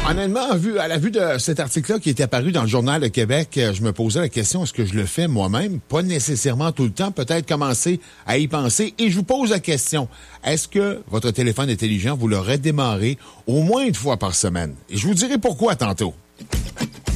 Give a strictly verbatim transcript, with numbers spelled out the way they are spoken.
Honnêtement, à, vue, à la vue de cet article-là qui est apparu dans le Journal de Québec, je me posais la question, est-ce que je le fais moi-même? Pas nécessairement tout le temps, peut-être commencer à y penser. Et je vous pose la question, est-ce que votre téléphone intelligent, vous l'aurez démarré au moins une fois par semaine? Et je vous dirai pourquoi tantôt.